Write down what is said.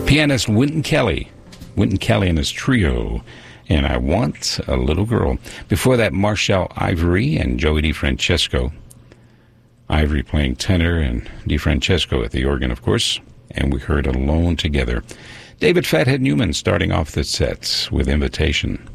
Pianist Wynton Kelly and his trio, and I Want a Little Girl. Before that, Marshall Ivory and Joey DeFrancesco. Ivory playing tenor and DeFrancesco at the organ, of course, and we heard Alone Together. David Fathead Newman starting off the sets with Invitation.